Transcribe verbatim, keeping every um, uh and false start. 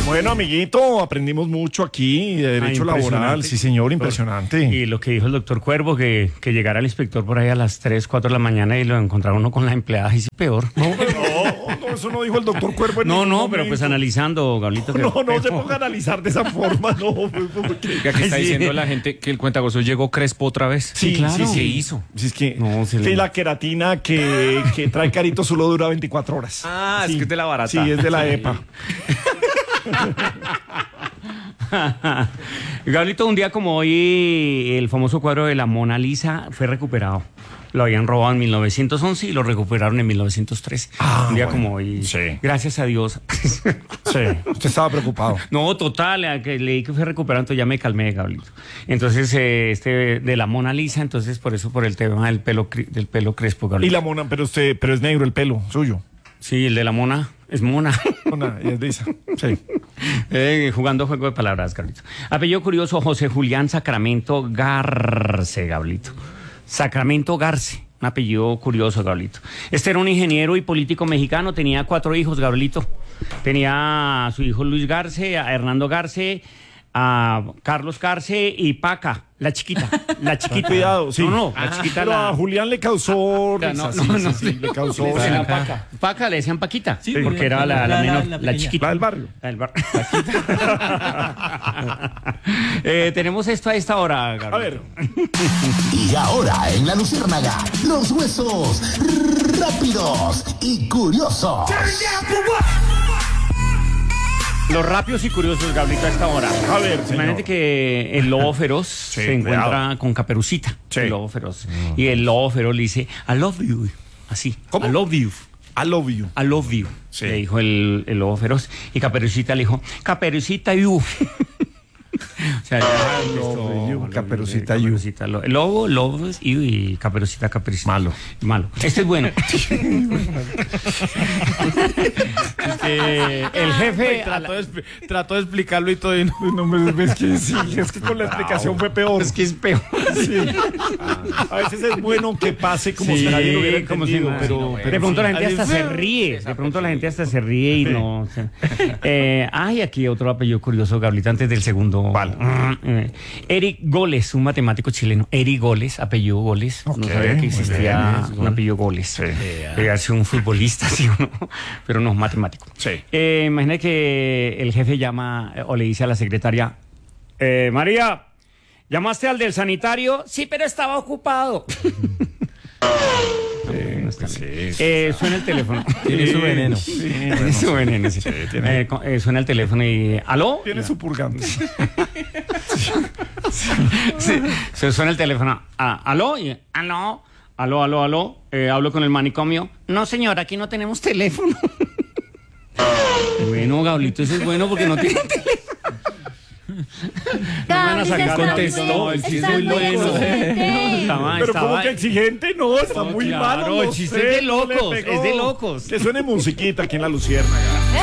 Bueno, amiguito, aprendimos mucho aquí de derecho Ah, laboral. Sí, señor, impresionante. Y lo que dijo el doctor Cuervo, que, que llegara el inspector por ahí a las tres, cuatro de la mañana y lo encontrara uno con la empleada, y sí, peor. No, pero no, no, eso no dijo el doctor Cuervo en No, ningún no, momento. pero pues analizando, Gablito. que- No, no se pero- ponga a analizar de esa forma, no. porque- Oiga, ¿qué está Sí. diciendo la gente que el cuentagozo llegó crespo otra vez? Sí, claro. sí, sí. ¿Qué hizo? Sí, es que, No, se sí, le- la queratina que, que trae Carito solo dura veinticuatro horas. Ah, Sí. es que es de la barata. Sí, es de la E P A. Gablito, un día como hoy, el famoso cuadro de la Mona Lisa fue recuperado. Lo habían robado en mil novecientos once y lo recuperaron en mil novecientos trece. Ah, un día bueno. como hoy. Sí. Gracias a Dios. Sí, usted estaba preocupado. No, total, a que leí que fue recuperado, entonces ya me calmé, Gablito. Entonces, eh, este de la Mona Lisa, entonces por eso, por el tema del pelo, cri- del pelo crespo, Gablito. Y la mona, pero usted, pero es negro el pelo suyo. Sí, el de la mona es mona. Mona, y es lisa. Sí. Eh, jugando juego de palabras, Gablito. Apellido curioso, José Julián Sacramento Garce, Gablito. Sacramento Garce, un apellido curioso, Gablito. Este era un ingeniero y político mexicano, tenía cuatro hijos, Gablito. Tenía a su hijo Luis Garce, a Hernando Garce, a Carlos Garce y Paca, la chiquita. La chiquita. Cuidado, sí. No, no, la chiquita. Pero la... a Julián le causó Ya, risa, no, sí, no, sí, no, sí, sí. le causó Le decían risa. Paca. Paca, le decían Paquita. Sí, porque era la, la, la- la- menor, la la, pequeña. chiquita. La del barrio. La del barrio. eh, tenemos esto a esta hora, Gabriel. A ver, Y ahora en La Luciérnaga, los huesos rápidos y curiosos. Los rápidos y curiosos, Gabriel, a esta hora. A ver, señor. Imagínate que el lobo feroz se encuentra cuidado. con Caperucita. Sí. El lobo feroz. Y el lobo feroz le dice, I love you. Así. ¿Cómo? I love you. I love you. I love you. Sí. Le dijo el, el lobo feroz. Y Caperucita le dijo, Caperucita you. O sea, ya, love you, esto- Caperucita you. Caperucita, lo- el lobo, lobo you y Caperucita, Caperucita. Malo. Malo. Este es bueno. Este, el jefe... a la- Trató de, expli- trató de explicarlo y todo. Y no. No me ves que sí, es que con la explicación fue peor. Es que es peor. Sí. A veces es bueno que pase como si Sí, nadie lo hubiera como si entendido, no- pero, de pero pronto sí. la gente hasta Así se fue. ríe. De pronto la gente hasta se ríe y no. o sea. Eh, ay, aquí otro apellido curioso, Gablita, antes del segundo. ¿Cuál? Eh, Eric Goles, un matemático chileno. Eric Goles, apellido Goles. Ok, No sabía que muy existía bien. un apellido Goles. Debe ser un futbolista, sí o no, pero no, matemático. Sí. Eh, imagina que el jefe llama eh, o le dice a la secretaria, eh, María, ¿llamaste al del sanitario? Sí, pero estaba ocupado. No está bien. Eh, suena el teléfono. Tiene su veneno. Tiene su veneno, sí. Eh, co- eh, suena el teléfono y... ¿Aló? Tiene su purgante. Sí, se suena el teléfono. Ah, ¿aló? Y, ¿aló? ¿Aló, aló, aló? Eh, ¿hablo con el manicomio? No, señor, aquí no tenemos teléfono. Bueno, Gablito, eso es bueno porque no tiene teléfono. No me van a sacar contestó, el chiste es muy bueno. Estaba, Pero estaba- como que exigente, no, está No, muy claro, malo. el no chiste sé, es de no le locos, pegó. es de locos. Que suene musiquita aquí en La Luciérnaga.